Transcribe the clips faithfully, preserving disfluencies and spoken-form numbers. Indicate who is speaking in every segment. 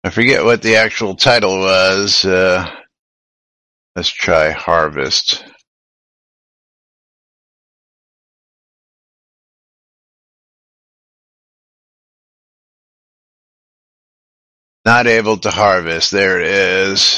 Speaker 1: I forget what the actual title was. Uh, let's try harvest. Not able to harvest. There it is.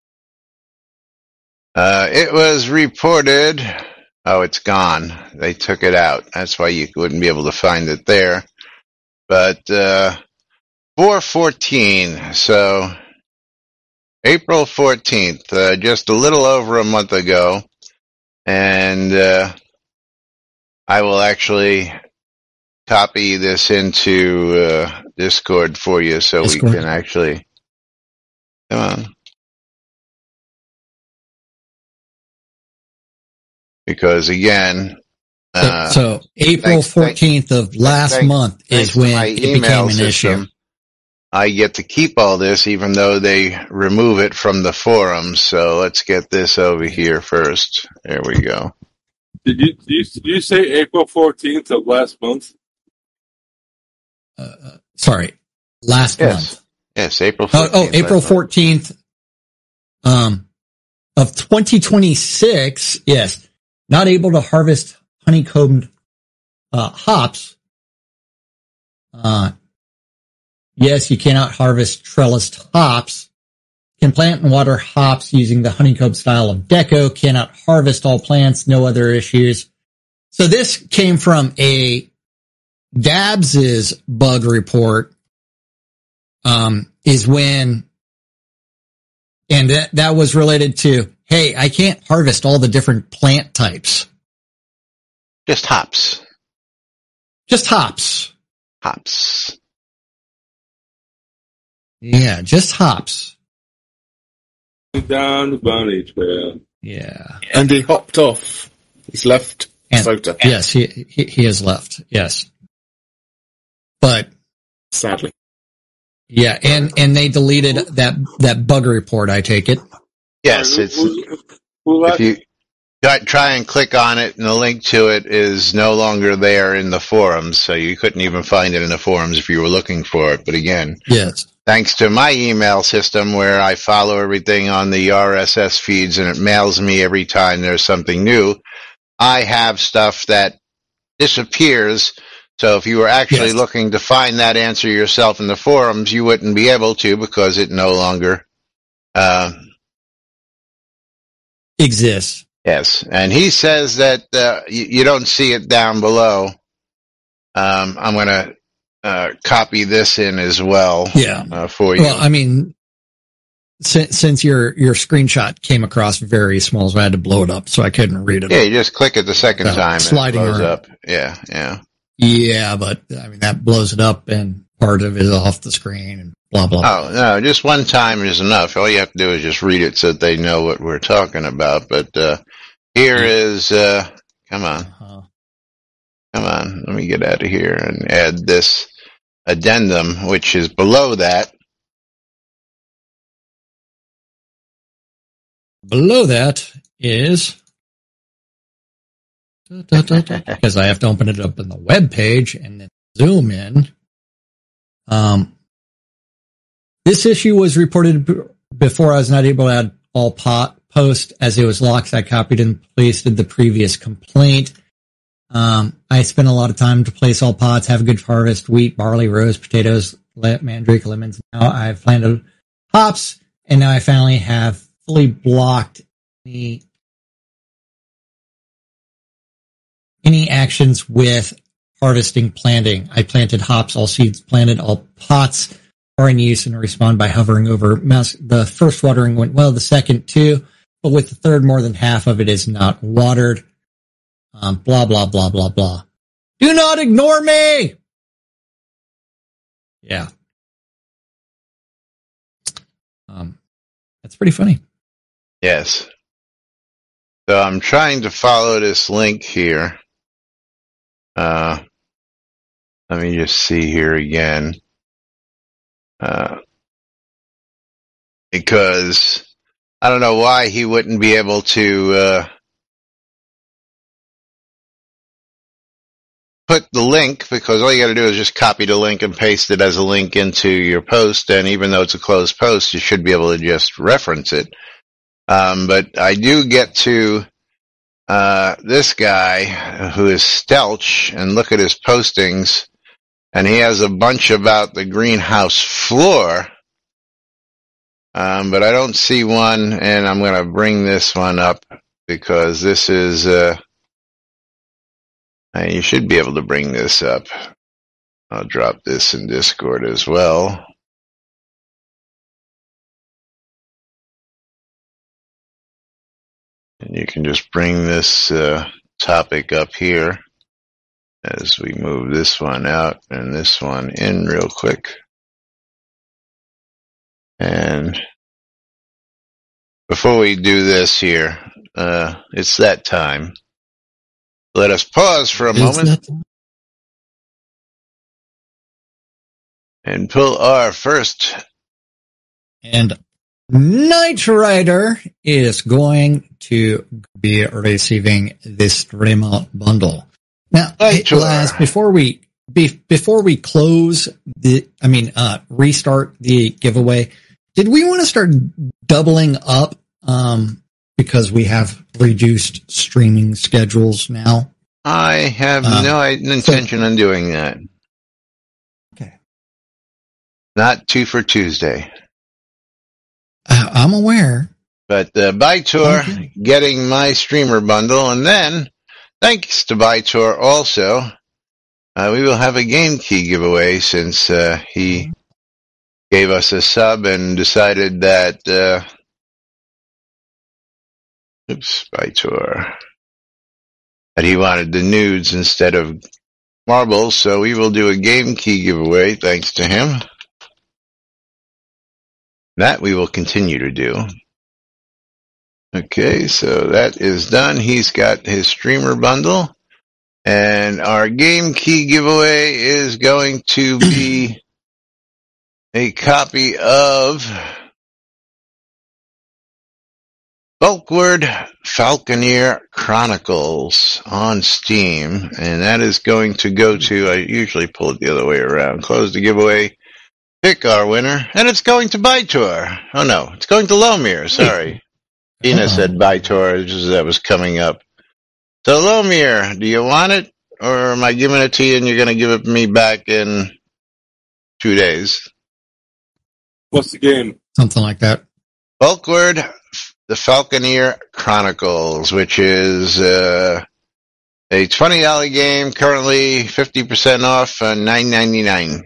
Speaker 1: Uh, it was reported. Oh, it's gone. They took it out. That's why you wouldn't be able to find it there. But, uh, four fourteen. So, April fourteenth, uh, just a little over a month ago. And, uh, I will actually copy this into, uh, Discord for you so Discord. We can actually, come on. Because again, uh,
Speaker 2: so, so April thanks, fourteenth thanks, of last thanks, month is when it became an system, issue.
Speaker 1: I get to keep all this even though they remove it from the forums. So let's get this over here first. There we go.
Speaker 3: Did you, did you, did you say April fourteenth of last month?
Speaker 2: Uh, sorry, last
Speaker 1: yes.
Speaker 2: month.
Speaker 1: Yes, April
Speaker 2: fourteenth. Oh, oh April fourteenth um, of twenty twenty-six, yes. Not able to harvest honeycombed uh, hops. Uh, yes, you cannot harvest trellised hops. Can plant and water hops using the honeycomb style of deco. Cannot harvest all plants. No other issues. So this came from a Dabs's bug report. Um, is when, and that that was related to. Hey, I can't harvest all the different plant types.
Speaker 1: Just hops.
Speaker 2: Just hops.
Speaker 1: Hops.
Speaker 2: Yeah, just hops.
Speaker 3: Down the bunny trail.
Speaker 2: Yeah.
Speaker 4: And he hopped off. He's left
Speaker 2: and,
Speaker 4: photo.
Speaker 2: Yes, he, he he has left. Yes. But
Speaker 4: sadly.
Speaker 2: Yeah, and, and they deleted that, that bug report, I take it.
Speaker 1: Yes, it's, if you try and click on it and the link to it is no longer there in the forums, so you couldn't even find it in the forums if you were looking for it. But again,
Speaker 2: yes,
Speaker 1: thanks to my email system where I follow everything on the R S S feeds and it mails me every time there's something new, I have stuff that disappears. So if you were actually yes. looking to find that answer yourself in the forums, you wouldn't be able to because it no longer, uh,
Speaker 2: exists.
Speaker 1: Yes, and he says that uh, you, you don't see it down below. Um, I'm going to uh, copy this in as well.
Speaker 2: Yeah,
Speaker 1: uh, for you.
Speaker 2: Well, I mean, since, since your your screenshot came across very small, so I had to blow it up, so I couldn't read it.
Speaker 1: Yeah, you just click it the second uh, time,
Speaker 2: sliding
Speaker 1: and it blows
Speaker 2: around.
Speaker 1: up. Yeah, yeah,
Speaker 2: yeah. But I mean, that blows it up, and part of it is off the screen, and blah blah.
Speaker 1: Oh no, just one time is enough. All you have to do is just read it so that they know what we're talking about. But uh, here yeah. is, uh, come on, uh-huh. come on. Let me get out of here and add this addendum, which is below that.
Speaker 2: Below that is, because I have to open it up in the web page and then zoom in. Um, this issue was reported b- before I was not able to add all pot post as it was locked. I copied and pasted the previous complaint. Um, I spent a lot of time to place all pots, have a good harvest, wheat, barley, rose, potatoes, mandrake, lemons. Now I've planted hops, and now I finally have fully blocked any, any actions with harvesting planting. I planted hops, all seeds planted, all pots are in use and respond by hovering over mouse. The first watering went well, the second too, but with the third, more than half of it is not watered. Um, blah, blah, blah, blah, blah. Do not ignore me! Yeah. Um, that's pretty funny.
Speaker 1: Yes. So I'm trying to follow this link here. Uh, let me just see here again. Uh, because I don't know why he wouldn't be able to, uh, put the link, because all you got to do is just copy the link and paste it as a link into your post. And even though it's a closed post, you should be able to just reference it. Um, but I do get to uh, this guy who is Stelch, and look at his postings. And he has a bunch about the greenhouse floor. Um, but I don't see one, and I'm going to bring this one up because this is, uh, you should be able to bring this up. I'll drop this in Discord as well. And you can just bring this uh, topic up here as we move this one out and this one in real quick. And before we do this here, uh, it's that time. Let us pause for a
Speaker 2: It's
Speaker 1: moment
Speaker 2: not-
Speaker 1: and pull our first.
Speaker 2: And Knight Rider is going to be receiving this streamer bundle. Now,
Speaker 1: Knight
Speaker 2: hey, Laz,
Speaker 1: Rider.
Speaker 2: before we be, before we close the, I mean, uh, restart the giveaway, did we want to start doubling up? Um, because we have reduced streaming schedules now.
Speaker 1: I have
Speaker 2: Um,
Speaker 1: no intention on doing that.
Speaker 2: Okay.
Speaker 1: Not two for Tuesday.
Speaker 2: Uh, I'm aware.
Speaker 1: But uh, Bytor
Speaker 2: Okay.
Speaker 1: getting my streamer bundle, and then thanks to Bytor also, uh, we will have a game key giveaway since uh, he gave us a sub and decided that, uh, oops, Bytor, that he wanted the nudes instead of marbles, so we will do a game key giveaway thanks to him. That we will continue to do. Okay, so that is done. He's got his streamer bundle. And our game key giveaway is going to be a copy of Bulkward Falconeer Chronicles on Steam. And that is going to go to, I usually pull it the other way around, close the giveaway, pick our winner, and it's going to Bytor. Oh no, it's going to Lomir, sorry. Tina said Bytor, just as that was coming up. So Lomir, do you want it? Or am I giving it to you and you're going to give it me back in two days?
Speaker 3: What's the game?
Speaker 2: Something like that.
Speaker 1: Bulkward, the Falconeer Chronicles, which is uh, a twenty dollars game, currently fifty percent off, uh, nine ninety-nine.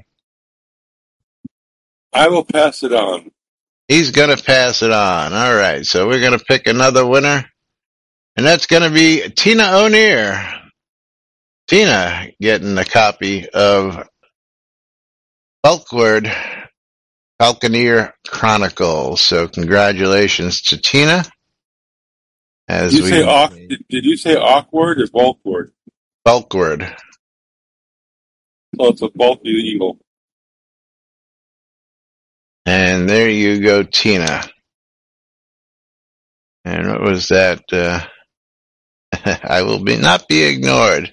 Speaker 3: I will pass it on.
Speaker 1: He's going to pass it on. All right, so we're going to pick another winner, and that's going to be Tina O'Neill. Tina getting a copy of Bulkward Falconeer Chronicles. So congratulations to Tina. As
Speaker 3: Did you
Speaker 1: we
Speaker 3: say awk- did, did you say awkward or bulkward?
Speaker 1: Bulkward.
Speaker 3: Oh, it's a bulky eagle.
Speaker 1: And there you go, Tina. And what was that? Uh, I will be not be ignored.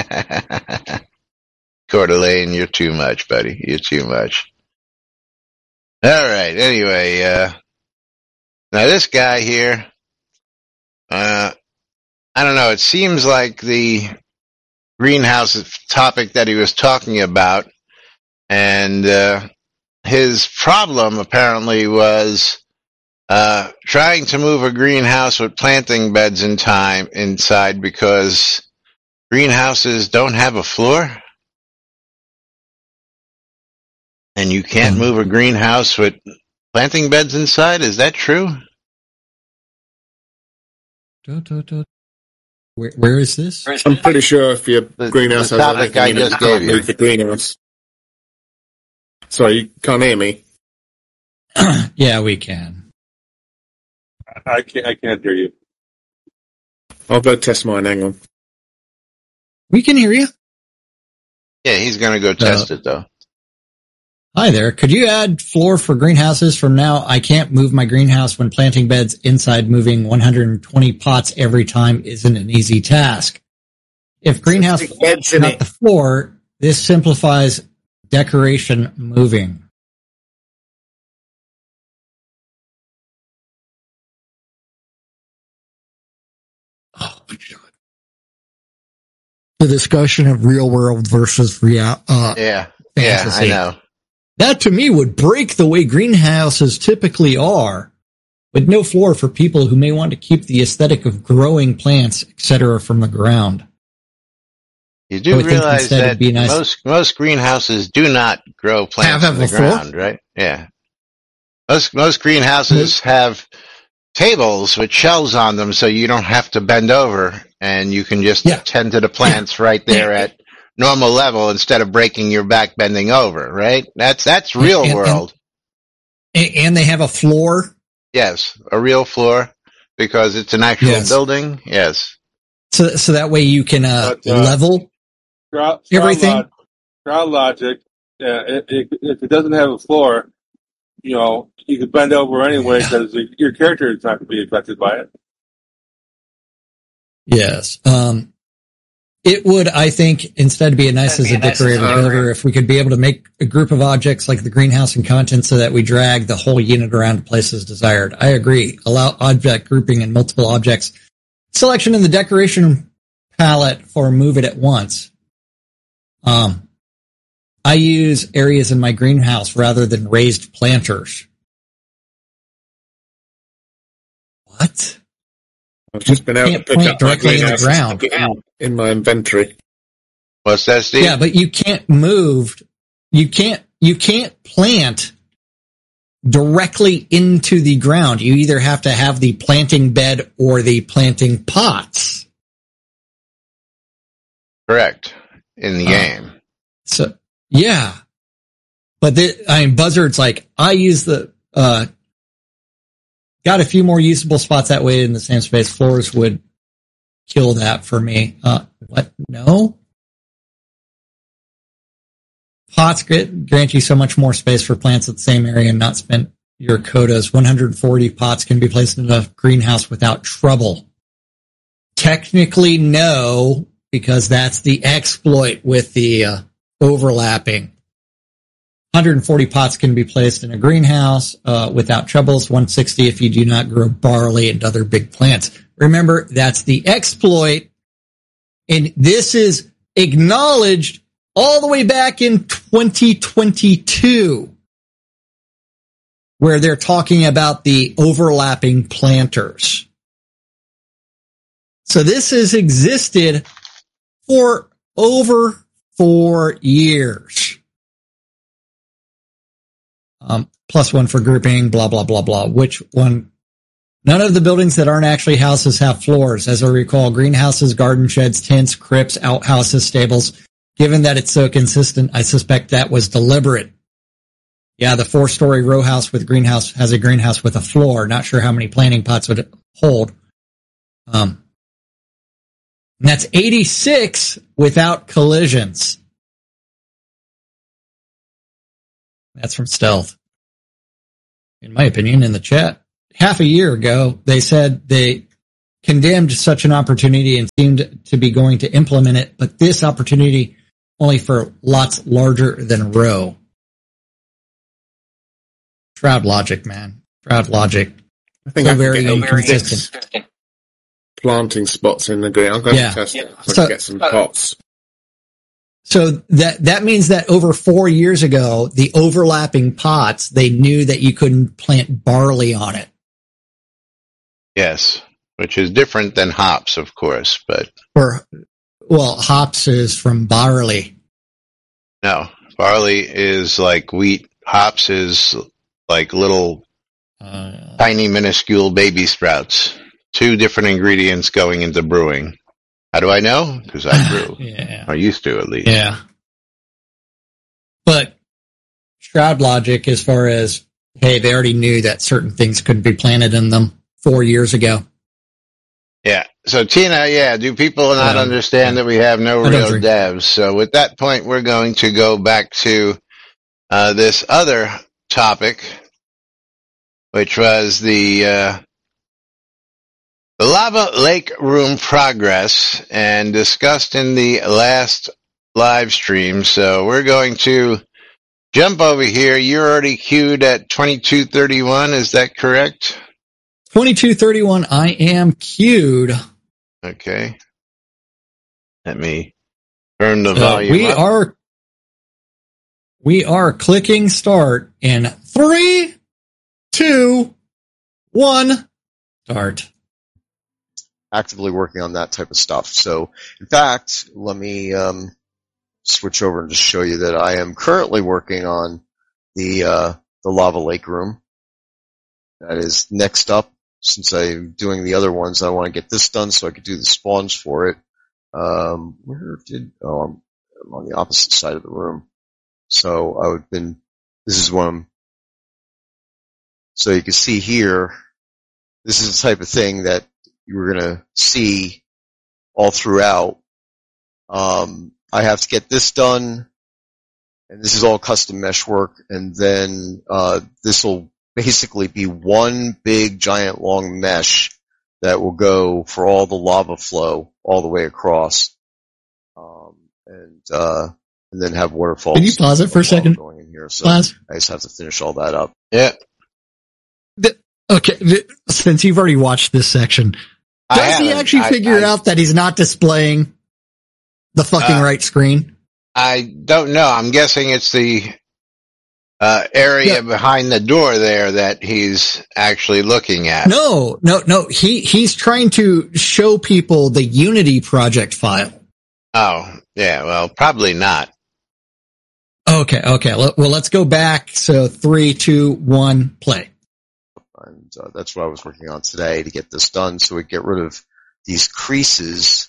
Speaker 1: Coeur d'Alene, you're too much, buddy. You're too much. All right. Anyway, uh, now this guy here, uh, I don't know. It seems like the greenhouse topic that he was talking about, and uh, his problem apparently was uh, trying to move a greenhouse with planting beds in time inside because greenhouses don't have a floor. And you can't move a greenhouse with planting beds inside? Is that true?
Speaker 2: Da, da, da. Where, where is this?
Speaker 4: I'm pretty sure if your
Speaker 1: The-
Speaker 4: greenhouse
Speaker 1: the
Speaker 4: has
Speaker 1: topic
Speaker 4: anything
Speaker 1: I
Speaker 4: in it,
Speaker 1: just
Speaker 4: you can't
Speaker 1: gave you.
Speaker 4: move the greenhouse. Sorry, you can't hear me?
Speaker 2: Yeah, we can.
Speaker 3: I can't. I can't hear you.
Speaker 4: I'll go test mine, hang on.
Speaker 2: We can hear you.
Speaker 1: Yeah, he's going to go test it, though.
Speaker 2: Hi there. Could you add floor for greenhouses from now? I can't move my greenhouse when planting beds inside. Moving one hundred twenty pots every time isn't an easy task. if greenhouse
Speaker 5: Big beds in
Speaker 2: not
Speaker 5: it.
Speaker 2: the floor, this simplifies decoration moving. Oh my God. The discussion of real world versus real, uh,
Speaker 1: Yeah,
Speaker 2: fantasy.
Speaker 1: yeah, I know.
Speaker 2: That to me would break the way greenhouses typically are, with no floor for people who may want to keep the aesthetic of growing plants, et cetera, from the ground.
Speaker 1: You
Speaker 2: I
Speaker 1: do
Speaker 2: would think
Speaker 1: realize
Speaker 2: instead it'd
Speaker 1: that
Speaker 2: be nice-
Speaker 1: most most greenhouses do not grow plants
Speaker 2: Have
Speaker 1: in the
Speaker 2: a floor?
Speaker 1: ground, right? Yeah. Most most greenhouses have tables with shelves on them, so you don't have to bend over, and you can just
Speaker 2: Yeah.
Speaker 1: tend to the plants right there at normal level instead of breaking your back bending over, right? That's that's real
Speaker 2: And- and-
Speaker 1: world.
Speaker 2: And, and they have a floor,
Speaker 1: Yes, a real floor because it's an actual
Speaker 2: Yes.
Speaker 1: building. Yes.
Speaker 2: so so that way you can uh,
Speaker 3: But, uh,
Speaker 2: level
Speaker 3: Crowd,
Speaker 2: everything.
Speaker 3: Crowd, log, crowd logic. Yeah, it, it, if it doesn't have a floor, you know, you could bend over anyway
Speaker 2: Yeah.
Speaker 3: because your character is not going to be affected by it.
Speaker 2: Yes. Um, it would, I think, instead be nice as a decorator builder if we could be able to make a group of objects like the greenhouse and content so that we drag the whole unit around to places desired. I agree. Allow object grouping and multiple objects. Selection in the decoration palette for move it at once. Um, I use areas in my greenhouse rather than raised planters. What?
Speaker 5: I've just been able to
Speaker 2: Can't
Speaker 5: pick
Speaker 2: plant
Speaker 5: up my
Speaker 2: directly in the
Speaker 5: greenhouse
Speaker 2: ground.
Speaker 5: and stick it in, in my inventory.
Speaker 1: What's that, Steve?
Speaker 2: Yeah, but you can't move. You can't, you can't plant directly into the ground. You either have to have the planting bed or the planting pots.
Speaker 1: Correct. In the
Speaker 2: Uh,
Speaker 1: game.
Speaker 2: So, yeah. But the, I mean, Buzzard's like, I use the, uh, got a few more usable spots that way in the same space. Floors would kill that for me. Uh, what? No? Pots grant, grant you so much more space for plants at the same area and not spend your quotas. one hundred forty pots can be placed in a greenhouse without trouble. Technically, no, because that's the exploit with the uh, overlapping. one hundred forty pots can be placed in a greenhouse uh, without troubles. one hundred sixty if you do not grow barley and other big plants. Remember, that's the exploit. And this is acknowledged all the way back in twenty twenty-two, where they're talking about the overlapping planters. So this has existed for over four years. Um, plus one for grouping, blah, blah, blah, blah. Which one? None of the buildings that aren't actually houses have floors. As I recall, greenhouses, garden sheds, tents, crypts, outhouses, stables. Given that it's so consistent, I suspect that was deliberate. Yeah, the four-story row house with greenhouse has a greenhouse with a floor. Not sure how many planting pots would it hold. Um, and that's eighty-six without collisions. That's from Stealth. In my opinion, in the chat, half a year ago, they said they condemned such an opportunity and seemed to be going to implement it, but this opportunity only for lots larger than row. Shroud logic, man. Shroud logic.
Speaker 5: I think
Speaker 2: So
Speaker 5: I can
Speaker 2: very
Speaker 5: get
Speaker 2: inconsistent.
Speaker 5: planting spots in the green. I'm going
Speaker 2: Yeah.
Speaker 5: to test it. So I
Speaker 2: So-
Speaker 5: can get some pots.
Speaker 2: So that, that means that over four years ago, the overlapping pots, they knew that you couldn't plant barley on it.
Speaker 1: Yes. Which is different than hops, of course, but
Speaker 2: Or, well, hops is from barley.
Speaker 1: no. Barley is like wheat. Hops is like little
Speaker 2: Uh,
Speaker 1: tiny minuscule baby sprouts. Two different ingredients going into brewing. How do I know? Because I brew.
Speaker 2: yeah.
Speaker 1: I used to, at least.
Speaker 2: Yeah. But Shroud logic, as far as, hey, they already knew that certain things couldn't be planted in them four years ago.
Speaker 1: Yeah. So Tina, yeah, do people not
Speaker 2: Um,
Speaker 1: understand
Speaker 2: yeah.
Speaker 1: that we have no
Speaker 2: I don't
Speaker 1: real
Speaker 2: drink.
Speaker 1: devs? So with that point, we're going to go back to uh, this other topic, which was the uh, The lava lake room progress and discussed in the last live stream. So we're going to jump over here. You're already queued at twenty-two thirty-one. Is that correct?
Speaker 2: twenty-two thirty-one. I am queued.
Speaker 1: Okay. Let me turn the
Speaker 2: Uh,
Speaker 1: volume
Speaker 2: we
Speaker 1: up.
Speaker 2: are we are clicking start in three, two, one, start.
Speaker 6: Actively working on that type of stuff. So, in fact, let me um, switch over and just show you that I am currently working on the uh, the lava lake room. That is next up. Since I'm doing the other ones, I want to get this done so I could do the spawns for it. Um, where did, oh, I'm, I'm on the opposite side of the room. So I would been, this is one, I'm, so you can see here, this is the type of thing that you're going to see all throughout. Um, I have to get this done, and this is all custom mesh work, and then, uh, this will basically be one big giant long mesh that will go for all the lava flow all the way across, um, and uh, and then have waterfalls.
Speaker 2: Can you pause it for a second?
Speaker 6: Going in here, so
Speaker 2: Pause.
Speaker 6: I just have to finish all that up.
Speaker 1: Yeah.
Speaker 2: The, okay, the, since you've already watched this section,
Speaker 1: I
Speaker 2: does he
Speaker 1: haven't.
Speaker 2: actually
Speaker 1: I-
Speaker 2: figure
Speaker 1: I-
Speaker 2: out that he's not displaying the fucking
Speaker 1: Uh,
Speaker 2: right screen?
Speaker 1: I don't know. I'm guessing it's the uh, area
Speaker 2: Yeah.
Speaker 1: behind the door there that he's actually looking at.
Speaker 2: No, no, no. He he's trying to show people the Unity project file.
Speaker 1: Oh, yeah. Well, probably not.
Speaker 2: Okay, okay. Well, let's go back. So three, two, one, play.
Speaker 6: And uh, that's what I was working on today to get this done, so we get rid of these creases.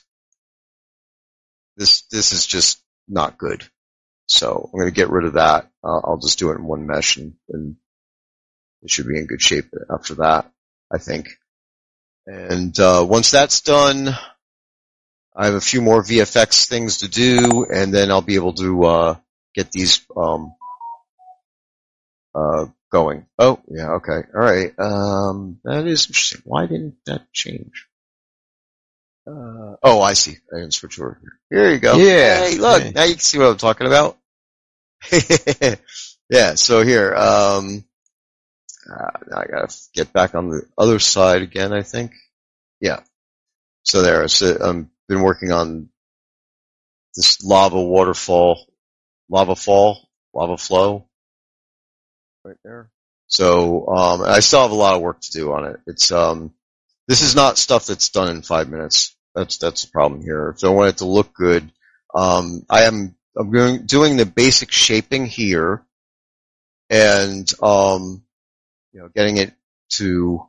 Speaker 6: This this is just not good. So I'm going to get rid of that. Uh, I'll just do it in one mesh, and, and it should be in good shape after that, I think. And uh, once that's done, I have a few more V F X things to do, and then I'll be able to uh, get these um, uh, going. Oh, yeah, okay, all right. Um, that is interesting. Why didn't that change? Uh, oh, I see. I can switch over here. Here you go.
Speaker 1: Yeah.
Speaker 6: Hey, look,
Speaker 1: Yeah.
Speaker 6: now you can see what I'm talking about. Yeah, so here, um, uh, now I gotta get back on the other side again, I think. Yeah. So there, so I've been working on this lava waterfall, lava fall, lava flow, right there. So, um, I still have a lot of work to do on it. It's, um, this is not stuff that's done in five minutes. That's, that's the problem here. If I want it to look good, um, I am, I'm doing, doing the basic shaping here and, um, you know, getting it to,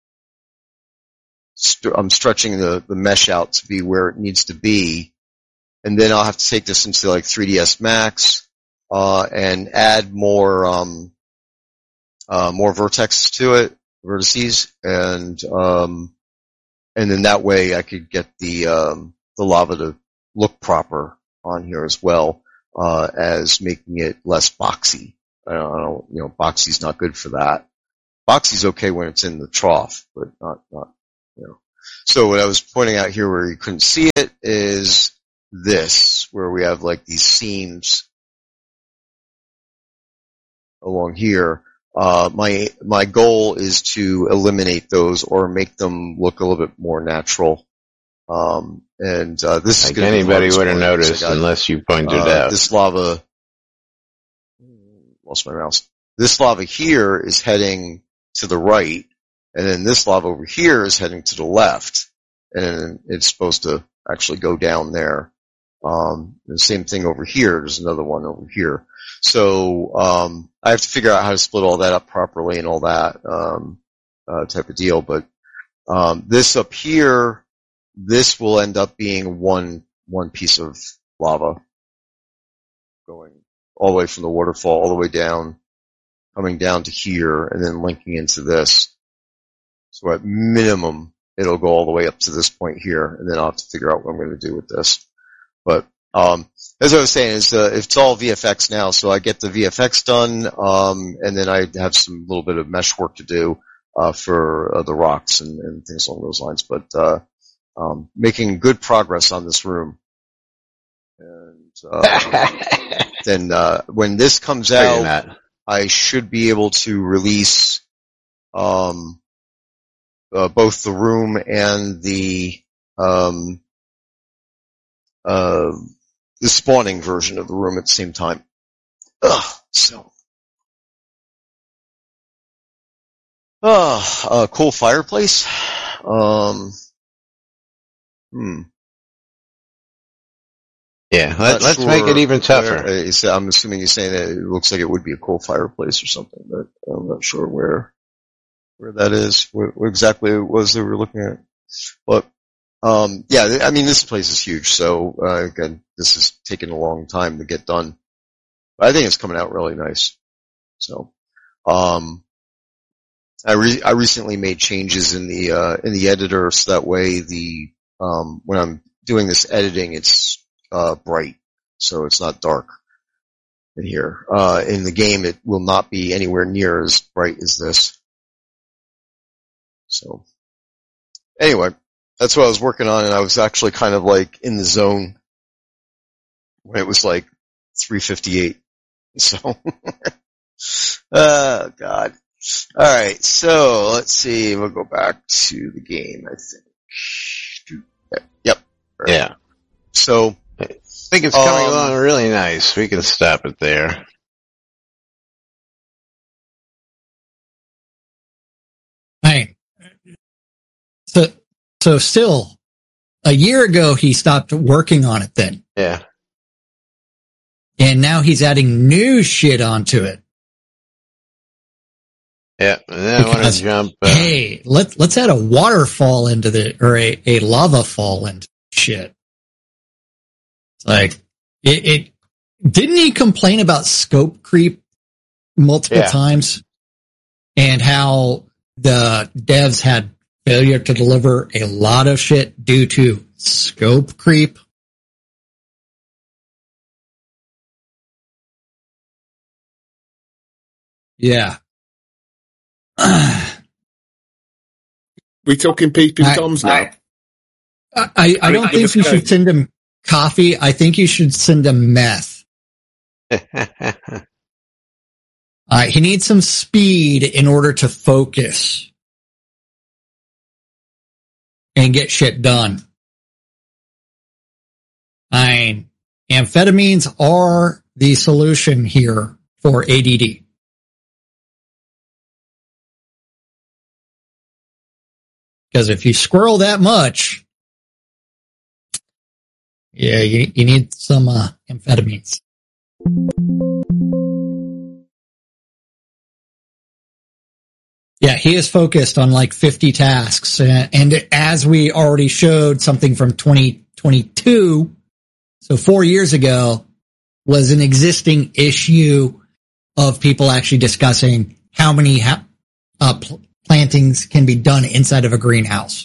Speaker 6: st- I'm stretching the, the mesh out to be where it needs to be. And then I'll have to take this into like three D S Max, uh, and add more, um, uh, more vertexes to it, vertices, and, um, and then that way I could get the, um, the lava to look proper on here as well, uh, as making it less boxy. I don't, I don't, you know, boxy's not good for that. Boxy's okay when it's in the trough, but not, not, you know. So what I was pointing out here where you couldn't see it is this, where we have like these seams along here. Uh, my, my goal is to eliminate those or make them look a little bit more natural. Um, and, uh, this is
Speaker 1: Like
Speaker 6: gonna be the
Speaker 1: anybody
Speaker 6: hardest
Speaker 1: would have
Speaker 6: one, 'cause I
Speaker 1: noticed
Speaker 6: got,
Speaker 1: unless you pointed
Speaker 6: uh,
Speaker 1: out.
Speaker 6: this lava, lost my mouse. This lava here is heading to the right, and then this lava over here is heading to the left, and it's supposed to actually go down there. Um, the same thing over here. There's another one over here. So, um, I have to figure out how to split all that up properly and all that, um, uh, type of deal. But, um, this up here, this will end up being one, one piece of lava going all the way from the waterfall all the way down, coming down to here, and then linking into this. So at minimum, it'll go all the way up to this point here, and then I'll have to figure out what I'm going to do with this. But, um, as I was saying, is uh, it's all V F X now, so I get the V F X done, um, and then I have some little bit of mesh work to do. uh, for uh, the rocks and, and things along those lines. But uh, um, making good progress on this room. And uh, then uh, when this comes out,
Speaker 1: that.
Speaker 6: I should be able to release um, uh, both the room and the um, uh, the spawning version of the room at the same time. Ugh, so. Oh, uh, cool fireplace. Um, hmm.
Speaker 1: Yeah, let,
Speaker 6: Not
Speaker 1: let's
Speaker 6: sure
Speaker 1: make it even tougher.
Speaker 6: where- uh, he's- I'm assuming you're saying that it looks like it would be a coal fireplace or something, but I'm not sure where where that is. What, what exactly it was that we were looking at. But um, yeah, th- I mean, this place is huge. So uh, again, this is taking a long time to get done. But I think it's coming out really nice. So um, I re- I recently made changes in the uh, in the editor, so that way the um, when I'm doing this editing, it's uh, bright, so it's not dark in here. Uh, in the game, it will not be anywhere near as bright as this. So, anyway, that's what I was working on, and I was actually kind of like in the zone when it was like three fifty-eight. So, oh God. All right, so let's see. We'll go back to the game, I think. Yep.
Speaker 1: Yeah.
Speaker 6: So,
Speaker 1: I think it's coming
Speaker 6: Um,
Speaker 1: along really nice. We can stop it there.
Speaker 2: Right. So, so still, a year ago he stopped working on it then,
Speaker 1: Yeah.
Speaker 2: and now he's adding new shit onto it.
Speaker 1: Yeah. And then I want
Speaker 2: Because,
Speaker 1: to jump. Uh,
Speaker 2: Hey, let's let's add a waterfall into the or a, a lava fall into shit. It's like it, it didn't he complain about scope creep multiple
Speaker 1: Yeah.
Speaker 2: times, and how the devs had failure to deliver a lot of shit due to scope creep. Yeah.
Speaker 5: We talking peeping
Speaker 2: I-
Speaker 5: toms now?
Speaker 2: I, I, I
Speaker 5: I mean,
Speaker 2: don't
Speaker 5: I
Speaker 2: think
Speaker 5: was
Speaker 2: you
Speaker 5: going-
Speaker 2: should send him coffee. I think you should send him meth. Uh, he needs some speed in order to focus and get shit done. I mean, amphetamines are the solution here for A D D. Because if you squirrel that much, yeah, you, you need some uh, amphetamines. Yeah, he is focused on like fifty tasks. Uh, and as we already showed, something from twenty twenty-two, so four years ago, was an existing issue of people actually discussing how many ha- uh, pl- plantings can be done inside of a greenhouse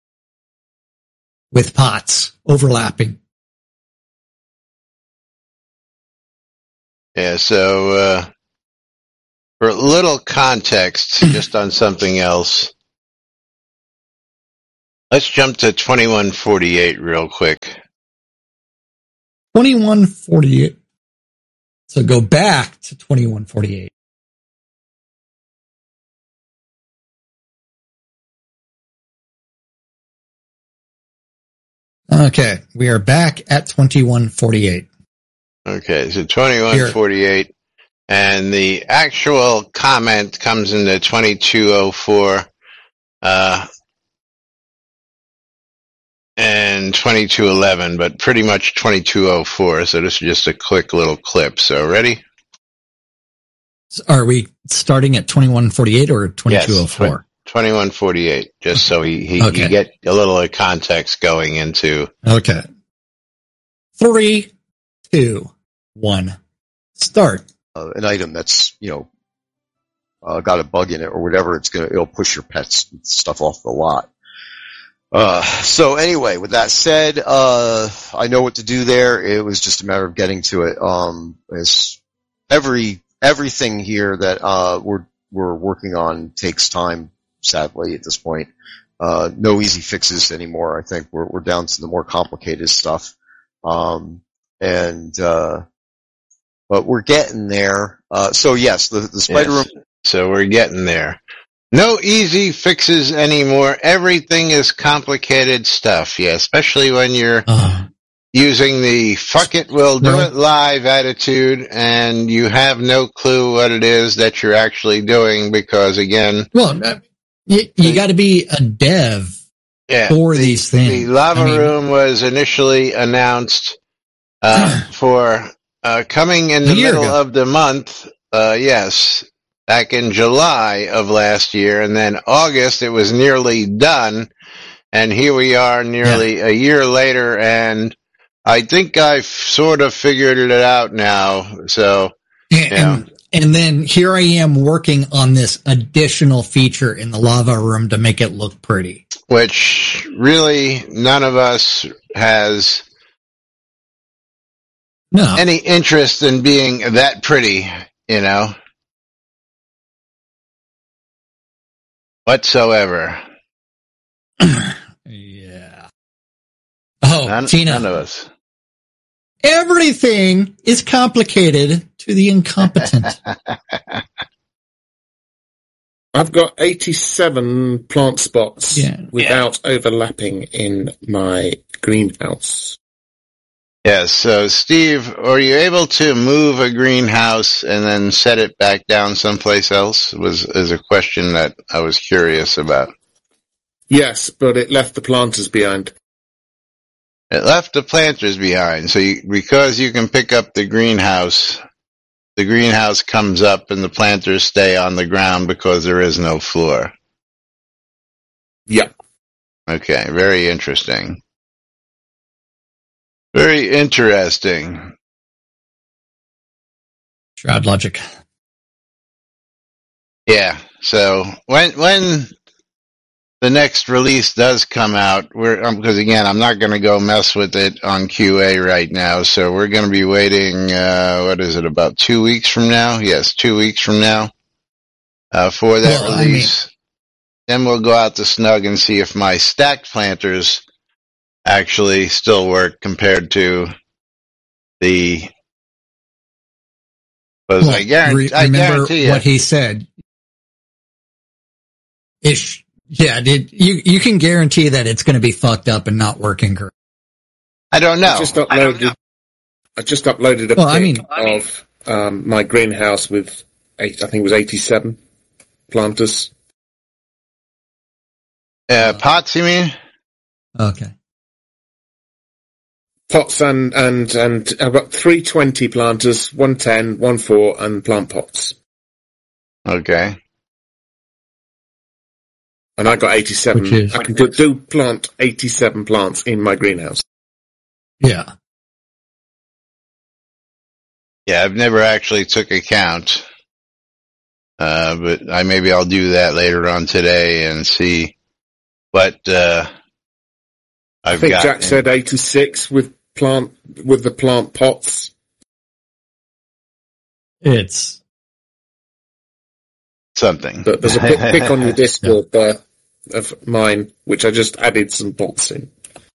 Speaker 2: with pots overlapping.
Speaker 1: Yeah, so uh, for a little context, just on something else, let's jump to twenty-one forty-eight real quick.
Speaker 2: twenty-one forty-eight. So go back to twenty-one forty-eight. Okay, we are back at twenty-one forty-eight.
Speaker 1: Okay, so twenty-one forty-eight, and the actual comment comes into twenty-two oh four uh, and twenty-two eleven, but pretty much twenty-two oh four, so this is just a quick little clip. So ready?
Speaker 2: Are we starting at twenty-one forty-eight or twenty-two oh four?
Speaker 1: Yes, twenty-one forty-eight, just so he, he
Speaker 2: Okay.
Speaker 1: you get a little of context going into.
Speaker 2: Okay. Three, two, one, start.
Speaker 6: uh, an item that's, you know, uh, got a bug in it or whatever, it's gonna, it'll push your pets and stuff off the lot. Uh, so anyway, with that said, uh, I know what to do there. It was just a matter of getting to it. Um, it's every, everything here that, uh, we're, we're working on takes time sadly, at this point. Uh, no easy fixes anymore. I think we're, we're down to the more complicated stuff. Um, and, uh, but we're getting there. Uh, so yes, the, the spider
Speaker 1: Yes.
Speaker 6: room.
Speaker 1: So we're getting there. No easy fixes anymore. Everything is complicated stuff. Yeah, especially when you're
Speaker 2: Uh,
Speaker 1: using the fuck it, we'll do
Speaker 2: Well-
Speaker 1: it live attitude and you have no clue what it is that you're actually doing because again,
Speaker 2: well, uh, you, you got to be a dev
Speaker 1: yeah,
Speaker 2: for
Speaker 1: the,
Speaker 2: these things.
Speaker 1: the lava
Speaker 2: I mean-
Speaker 1: room was initially announced, uh, for, uh, coming in
Speaker 2: A
Speaker 1: the
Speaker 2: year
Speaker 1: middle
Speaker 2: ago.
Speaker 1: of the month. Uh, yes, back in July of last year and then August it was nearly done. And here we are nearly a year later and I think I've sort of figured it out now. So,
Speaker 2: And,
Speaker 1: Yeah.
Speaker 2: and, and then here I am working on this additional feature in the lava room to make it look pretty.
Speaker 1: which really none of us has
Speaker 2: No,
Speaker 1: any interest in being that pretty, you know, whatsoever.
Speaker 2: yeah. Oh,
Speaker 1: None,
Speaker 2: Tina,
Speaker 1: none of us.
Speaker 2: everything is complicated to the incompetent.
Speaker 5: I've got eighty-seven plant spots
Speaker 2: Yeah.
Speaker 5: without overlapping in my greenhouse.
Speaker 1: Yes. So, Steve, are you able to move a greenhouse and then set it back down someplace else? Was is a question that I was curious about.
Speaker 5: Yes, but it left the planters behind.
Speaker 1: It left the planters behind. So, you, because you can pick up the greenhouse, the greenhouse comes up and the planters stay on the ground because there is no floor.
Speaker 5: Yeah.
Speaker 1: Okay. Very interesting. Very interesting.
Speaker 2: Shroud logic.
Speaker 1: Yeah. So when when the next release does come out, we're um, because again, I'm not going to go mess with it on Q A right now. So we're going to be waiting. Uh, what is it? About two weeks from now? Yes, two weeks from now uh, for that
Speaker 2: Well, I
Speaker 1: release. Then we'll go out to Snug and see if my stacked planters actually still work compared to the. Because
Speaker 2: Well,
Speaker 1: I guarantee,
Speaker 2: re-
Speaker 1: I
Speaker 2: remember
Speaker 1: guarantee you,
Speaker 2: what he said. Ish. Yeah, did you you can guarantee that it's going to be fucked up and not working correctly.
Speaker 1: I don't know.
Speaker 5: I just uploaded. I just uploaded a
Speaker 2: Well, I
Speaker 5: pic
Speaker 2: mean-
Speaker 5: of um, my greenhouse with eight. I think it was eighty-seven planters.
Speaker 1: Uh, pots, you mean?
Speaker 2: Okay.
Speaker 5: Pots and and and I've got three twenty planters, one ten, one four, and plant pots.
Speaker 1: Okay.
Speaker 5: And I got eighty-seven.
Speaker 2: Which is-
Speaker 5: I can do, do plant eighty-seven plants in my greenhouse.
Speaker 2: Yeah.
Speaker 1: Yeah, I've never actually took a count. Uh, but I maybe I'll do that later on today and see what, uh,
Speaker 5: I
Speaker 1: I've
Speaker 5: think
Speaker 1: got.
Speaker 5: Jack said eighty-six with plant with the plant pots.
Speaker 2: It's
Speaker 1: something.
Speaker 5: But there's a pic, pic on your Discord there of mine, which I just added some pots in.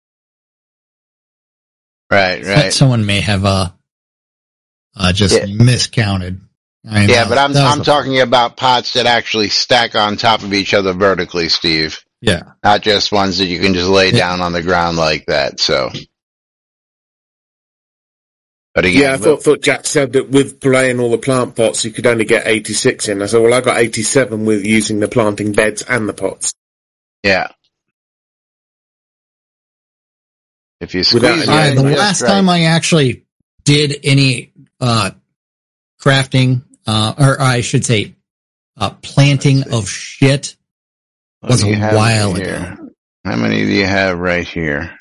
Speaker 1: Right, right.
Speaker 2: someone may have uh, uh just
Speaker 1: Yeah.
Speaker 2: miscounted. I
Speaker 1: Yeah,
Speaker 2: know.
Speaker 1: but I'm,
Speaker 2: That was
Speaker 1: I'm
Speaker 2: a-
Speaker 1: talking about pots that actually stack on top of each other vertically, Steve.
Speaker 2: Yeah.
Speaker 1: Not just ones that you can just lay
Speaker 2: Yeah.
Speaker 1: down on the ground like that, so. But again,
Speaker 5: Yeah, I thought, thought Jack said that with playing all the plant pots, you could only get eighty-six in. I said, well, I got eighty-seven with using the planting beds and the pots.
Speaker 1: yeah. If you squeeze
Speaker 5: Without
Speaker 1: it
Speaker 5: any-
Speaker 2: Uh,
Speaker 1: in
Speaker 2: the
Speaker 1: just
Speaker 2: last
Speaker 1: right.
Speaker 2: time I actually did any uh crafting, uh, or I should say, uh, planting
Speaker 1: Let's see.
Speaker 2: of shit
Speaker 1: What
Speaker 2: was
Speaker 1: do you
Speaker 2: a
Speaker 1: have
Speaker 2: while
Speaker 1: right
Speaker 2: ago.
Speaker 1: here? How many do you have right here?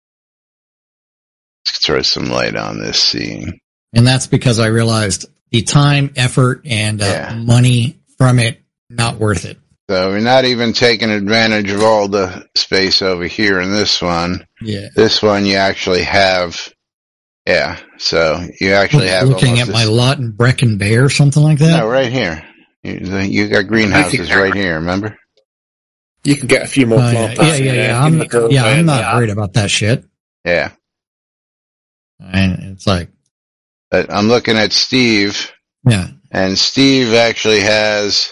Speaker 1: Let's throw some light on this scene.
Speaker 2: And that's because I realized the time, effort, and uh,
Speaker 1: Yeah.
Speaker 2: money from it not worth it.
Speaker 1: So we're not even taking advantage of all the space over here in this one.
Speaker 2: Yeah.
Speaker 1: This one you actually have, yeah. So you actually have
Speaker 2: Looking at
Speaker 1: almost
Speaker 2: my
Speaker 1: this-
Speaker 2: lot in Brecon Bay or something like that.
Speaker 1: no, right here. You, you got greenhouses right here. Remember?
Speaker 5: You can get a few more
Speaker 2: Oh,
Speaker 5: plant
Speaker 2: yeah,
Speaker 5: pots
Speaker 2: yeah,
Speaker 5: in
Speaker 2: yeah,
Speaker 5: there,
Speaker 2: yeah.
Speaker 5: in
Speaker 2: I'm,
Speaker 5: the doorway
Speaker 2: yeah, I'm
Speaker 5: and
Speaker 2: not
Speaker 5: that.
Speaker 2: worried about that shit.
Speaker 1: Yeah.
Speaker 2: And it's like,
Speaker 1: But I'm looking at Steve,
Speaker 2: yeah,
Speaker 1: and Steve actually has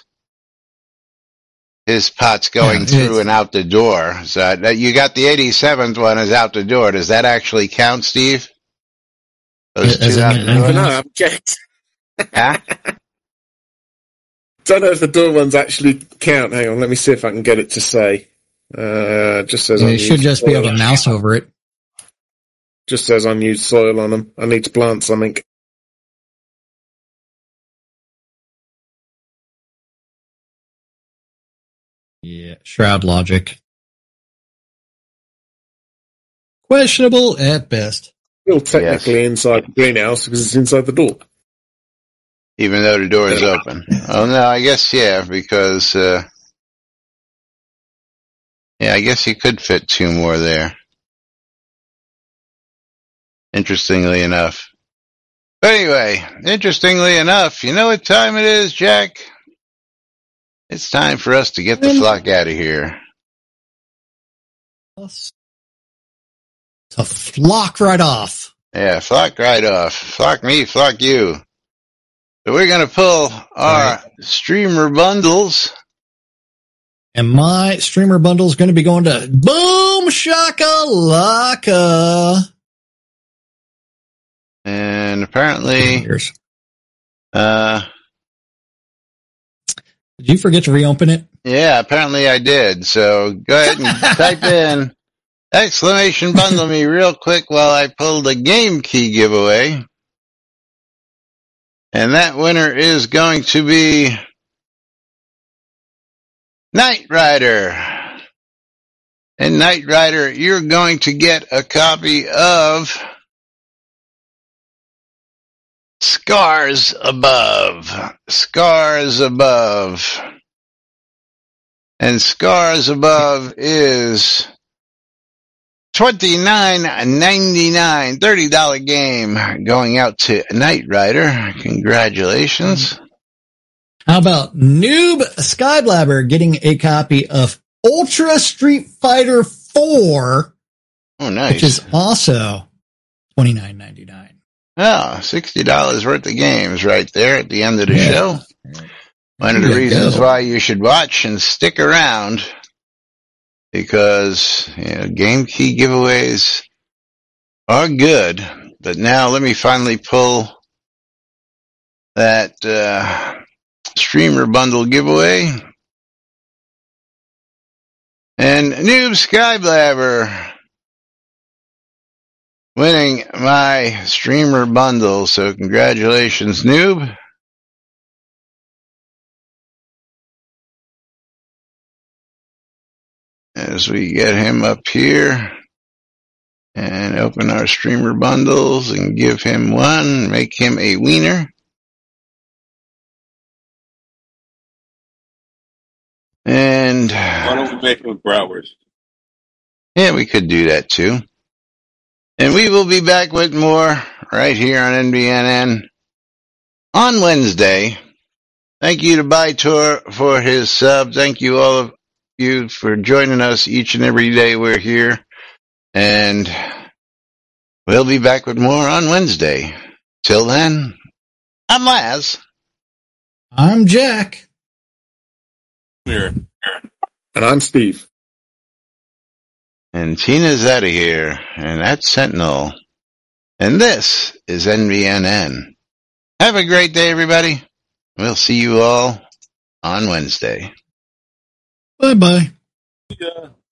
Speaker 1: his pots going
Speaker 2: Yeah,
Speaker 1: through
Speaker 2: it's-
Speaker 1: and out the door. So that you got the eighty-seventh one is out the door. Does that actually count, Steve? Those
Speaker 2: As
Speaker 1: two
Speaker 2: in
Speaker 1: out
Speaker 2: the-
Speaker 1: the
Speaker 5: I
Speaker 1: door?
Speaker 5: don't know, I haven't checked.
Speaker 1: Huh?
Speaker 5: Don't know if the door ones actually count. Hang on, let me see if I can get it to say. Uh, just says
Speaker 2: you
Speaker 5: unused
Speaker 2: should just be
Speaker 5: soil.
Speaker 2: able to mouse over it.
Speaker 5: Just says unused soil on them. I need to plant something.
Speaker 2: Yeah, shroud logic. Questionable at best.
Speaker 5: Still technically
Speaker 1: Yes.
Speaker 5: inside the greenhouse because it's inside the door.
Speaker 1: Even though the door is open. Oh no, I guess yeah, because uh yeah, I guess you could fit two more there. Interestingly enough. But anyway, interestingly enough, you know what time it is, Jack? It's time for us to get the flock out of here.
Speaker 2: To flock right off.
Speaker 1: Yeah, flock right off. Flock me, flock you. So we're gonna pull our streamer bundles.
Speaker 2: And my streamer bundle is going to be going to Boom Shakalaka.
Speaker 1: And apparently,
Speaker 2: Here's-
Speaker 1: uh,
Speaker 2: Did you forget to reopen it?
Speaker 1: yeah, apparently I did. So go ahead and type in exclamation bundle me real quick while I pull the game key giveaway. And that winner is going to be Knight Rider. And Knight Rider, you're going to get a copy of Scars Above. Scars Above. And Scars Above is twenty-nine ninety-nine, thirty dollars game going out to Knight Rider. Congratulations.
Speaker 2: How about Noob Skyblabber getting a copy of Ultra Street Fighter four,
Speaker 1: Oh, nice.
Speaker 2: which is also twenty-nine ninety-nine.
Speaker 1: Oh, sixty dollars worth of games right there at the end of the
Speaker 2: Yeah.
Speaker 1: show. One of the
Speaker 2: There you
Speaker 1: reasons
Speaker 2: go.
Speaker 1: why you should watch and stick around, because you know, game key giveaways are good. But now let me finally pull that uh, streamer bundle giveaway. And Noob Skyblabber winning my streamer bundle. So congratulations, Noob. As we get him up here and open our streamer bundles and give him one, make him a wiener. And
Speaker 3: Why don't we make them Browers?
Speaker 1: yeah, we could do that too. And we will be back with more right here on N B N N on Wednesday. Thank you to Bytor for his sub. Thank you all of you for joining us each and every day we're here. And we'll be back with more on Wednesday. Till then, I'm Laz.
Speaker 2: I'm Jack.
Speaker 3: Here.
Speaker 5: And I'm Steve.
Speaker 1: And Tina's out of here. And that's Sentinel. And this is N B N N. Have a great day, everybody. We'll see you all on Wednesday.
Speaker 2: Bye bye.
Speaker 3: Yeah.